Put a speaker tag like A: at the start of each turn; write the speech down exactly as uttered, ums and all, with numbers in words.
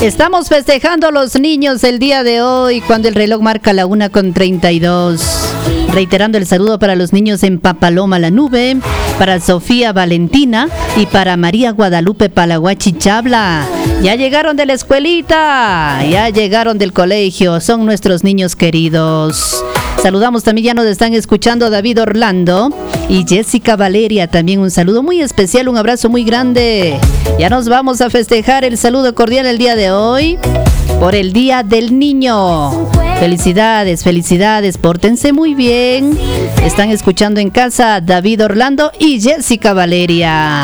A: Estamos festejando a los niños el día de hoy cuando el reloj marca la una con treinta y dos. Reiterando el saludo para los niños en Papaloma la Nube, para Sofía Valentina y para María Guadalupe Palaguachi Chabla. Ya llegaron de la escuelita, ya llegaron del colegio, son nuestros niños queridos. Saludamos también, ya nos están escuchando David Orlando y Jessica Valeria, también un saludo muy especial, un abrazo muy grande. Ya nos vamos a festejar el saludo cordial el día de hoy por el Día del Niño. Felicidades, felicidades, pórtense muy bien. Están escuchando en casa David Orlando y Jessica Valeria.